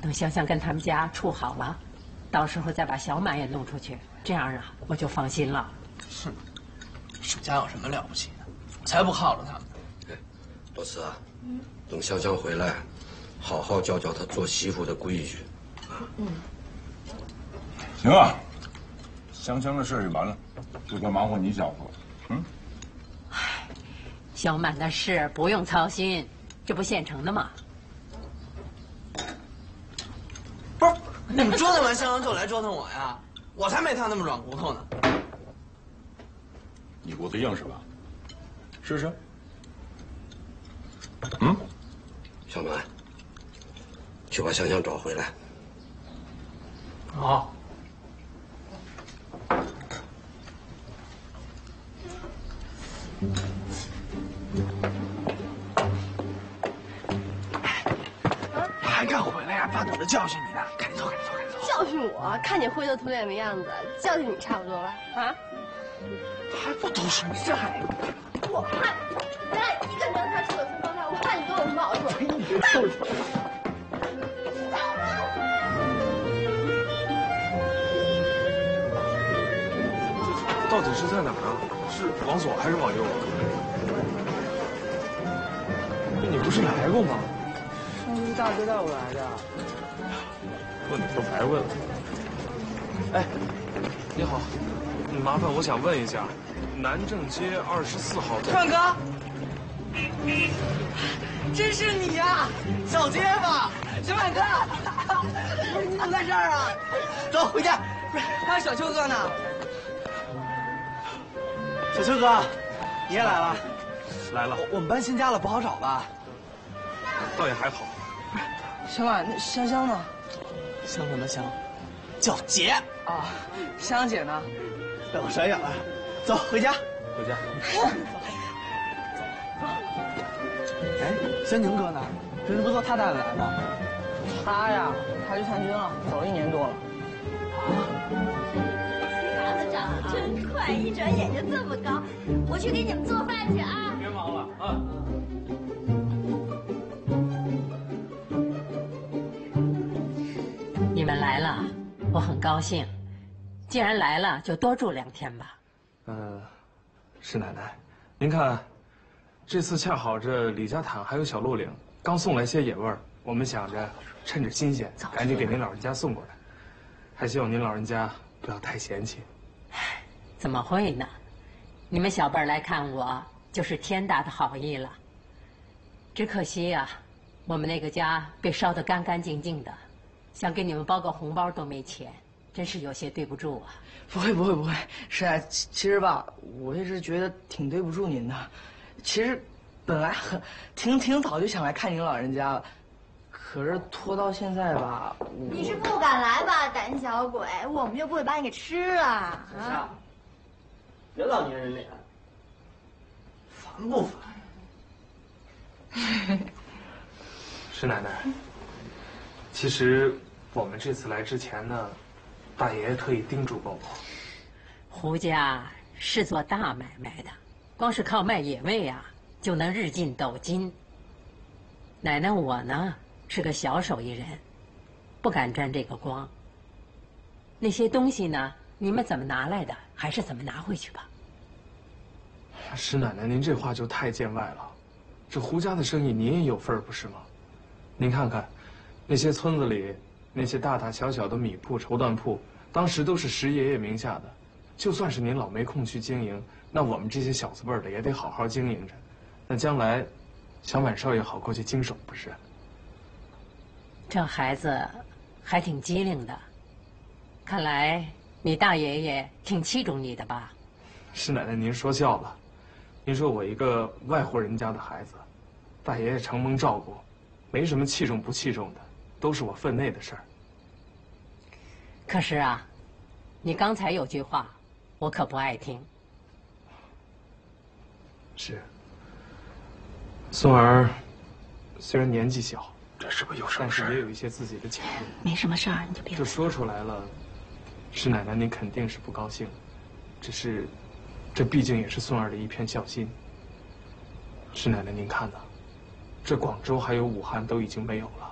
等香香跟他们家处好了，到时候再把小满也弄出去，这样啊，我就放心了。 是，舒家有什么了不起的？我才不靠着他们。 哎，老四啊，等香香回来，好好教教她做媳妇的规矩。 行啊，香香的事就完了，就该忙活你小子。 小满的事不用操心，这不现成的吗？ 不是，你们折腾完香香就来折腾我呀？我才没他那么软骨头呢。 你骨头硬是吧？试试。 小满，去把香香找回来。 好。还敢回来呀？爸等着教训你呢！赶紧走，赶紧走，赶紧走！ 教训我，看你灰头土脸的样子，教训你差不多了啊！ 还不都是你这还？ 我怕咱俩一个人他手心爆炸，我怕你给我冒出来。 到底是在哪儿啊？是往左还是往右啊？你不是来过吗？ 上次大哥带我来的。 问你都白问了。哎，你好，麻烦我想问一下，南正街24号。 川哥，真是你呀，小结巴，小满哥，你怎么在这儿啊？走，回家。不是，还有小秋哥呢。小秋哥，你也来了？ 来了。 我们搬新家了，不好找吧？ 倒也还好。 小满，那香香呢？ 香什么香？叫姐啊，香姐呢？ 被我甩远了。走，回家。 回家。 哎，香宁哥呢？平时不都他带的来吗？ 他呀，他去探亲了，走了1年多了。 孩子长得真快，一转眼就这么高。我去给你们做饭去啊！ 别忙了啊！ 你们来了，我很高兴。既然来了，就多住2天吧。 是奶奶，您看，这次恰好这李家坦还有小鹿岭刚送来些野味儿，我们想着趁着新鲜，赶紧给您老人家送过来。还希望您老人家不要太嫌弃。 怎么会呢？你们小辈儿来看我，就是天大的好意了。只可惜呀，我们那个家被烧得干干净净的，想给你们包个红包都没钱，真是有些对不住啊。 不会不会不会，是啊，其实吧，我也是觉得挺对不住您的。其实，本来挺早就想来看您老人家了，可是拖到现在吧， 你是不敢来吧，胆小鬼？我们又不会把你给吃了啊！ 别老捏人脸，烦不烦？ 石奶奶，其实我们这次来之前呢，大爷爷特意叮嘱过我， 胡家是做大买卖的，光是靠卖野味啊，就能日进斗金。奶奶我呢是个小手艺人，不敢沾这个光。那些东西呢，你们怎么拿来的，还是怎么拿回去吧。 石奶奶，您这话就太见外了。这胡家的生意您也有份儿不是吗？您看看，那些村子里那些大大小小的米铺、绸缎铺，当时都是石爷爷名下的。就算是您老没空去经营，那我们这些小字辈的也得好好经营着。那将来，小满少爷好过去经手不是？ 这孩子还挺机灵的，看来你大爷爷挺器重你的吧？ 石奶奶，您说笑了。您说我一个外户人家的孩子，大爷爷承蒙照顾，没什么器重不器重的，都是我分内的事儿。 可是啊，你刚才有句话，我可不爱听。 是。宋儿虽然年纪小， 这是不是有什么但事是也有一些自己的潜力。 没什么事儿，你就别这说出来了，石奶奶您肯定是不高兴，只是，这毕竟也是宋儿的一片孝心。石奶奶您看呐，这广州还有武汉都已经没有了，